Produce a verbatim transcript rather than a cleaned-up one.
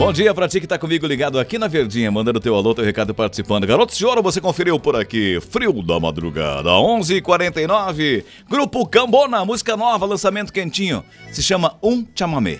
Bom dia pra ti que tá comigo ligado aqui na Verdinha, mandando teu alô, teu recado participando. Garotos de Ouro, você conferiu por aqui. Frio da Madrugada, onze e quarenta e nove. Grupo Cambona, música nova, lançamento quentinho. Se chama Um Chamamé.